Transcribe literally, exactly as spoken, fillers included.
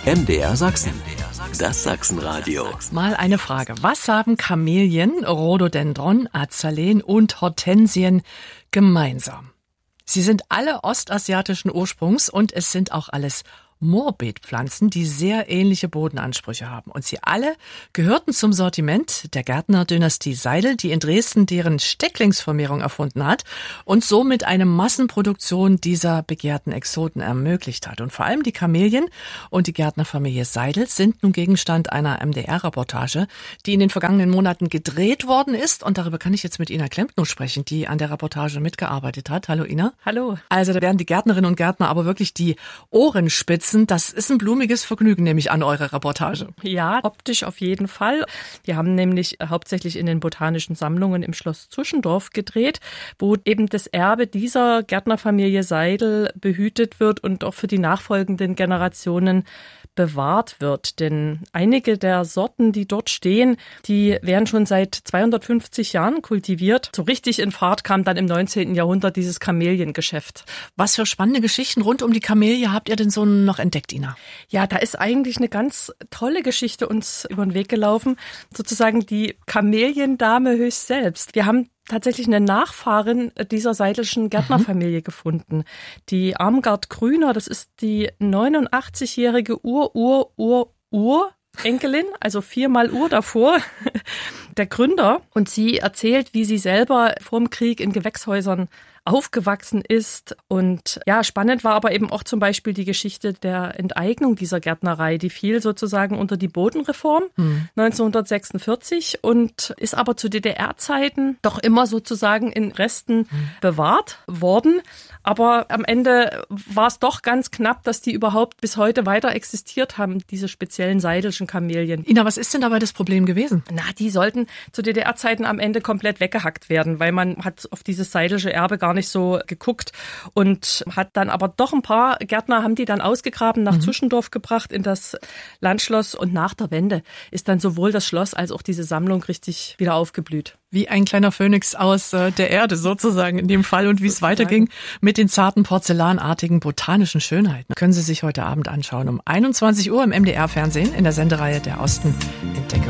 M D R Sachsen. Das Sachsenradio. Mal eine Frage. Was haben Kamelien, Rhododendron, Azaleen und Hortensien gemeinsam? Sie sind alle ostasiatischen Ursprungs und es sind auch alles Moorbeetpflanzen, die sehr ähnliche Bodenansprüche haben. Und sie alle gehörten zum Sortiment der Gärtnerdynastie Seidel, die in Dresden deren Stecklingsvermehrung erfunden hat und somit eine Massenproduktion dieser begehrten Exoten ermöglicht hat. Und vor allem die Kamelien und die Gärtnerfamilie Seidel sind nun Gegenstand einer M D R-Reportage, die in den vergangenen Monaten gedreht worden ist. Und darüber kann ich jetzt mit Ina Klempnow sprechen, die an der Reportage mitgearbeitet hat. Hallo Ina. Hallo. Also da werden die Gärtnerinnen und Gärtner aber wirklich die Ohren spitzen. Das ist ein blumiges Vergnügen, nehme ich an, eure Reportage. Ja, optisch auf jeden Fall. Wir haben nämlich hauptsächlich in den botanischen Sammlungen im Schloss Zuschendorf gedreht, wo eben das Erbe dieser Gärtnerfamilie Seidel behütet wird und auch für die nachfolgenden Generationen bewahrt wird. Denn einige der Sorten, die dort stehen, die werden schon seit zweihundertfünfzig Jahren kultiviert. So richtig in Fahrt kam dann im neunzehnten Jahrhundert dieses Kameliengeschäft. Was für spannende Geschichten rund um die Kamelie habt ihr denn so noch entdeckt, Ina? Ja, da ist eigentlich eine ganz tolle Geschichte uns über den Weg gelaufen. Sozusagen die Kameliendame höchst selbst. Wir haben tatsächlich eine Nachfahrin dieser seidelschen Gärtnerfamilie mhm. gefunden. Die Armgard Grüner, das ist die neunundachtzigjährige Ur-Ur-Ur-Ur Enkelin, also viermal Ur davor, der Gründer. Und sie erzählt, wie sie selber vor dem Krieg in Gewächshäusern aufgewachsen ist. Und ja, spannend war aber eben auch zum Beispiel die Geschichte der Enteignung dieser Gärtnerei. Die fiel sozusagen unter die Bodenreform hm. neunzehnhundertsechsundvierzig und ist aber zu D D R-Zeiten doch immer sozusagen in Resten hm. bewahrt worden. Aber am Ende war es doch ganz knapp, dass die überhaupt bis heute weiter existiert haben, diese speziellen seidelschen Kamelien. Ina, was ist denn dabei das Problem gewesen? Na, die sollten zu D D R-Zeiten am Ende komplett weggehackt werden, weil man hat auf dieses seidelsche Erbe gar nicht so geguckt und hat dann aber doch ein paar Gärtner haben die dann ausgegraben, nach mhm. Zuschendorf gebracht in das Landschloss und nach der Wende ist dann sowohl das Schloss als auch diese Sammlung richtig wieder aufgeblüht. Wie ein kleiner Phönix aus äh, der Erde sozusagen in dem Fall und wie es weiterging mit den zarten porzellanartigen botanischen Schönheiten. Können Sie sich heute Abend anschauen um einundzwanzig Uhr im M D R-Fernsehen in der Sendereihe Der Osten entdecke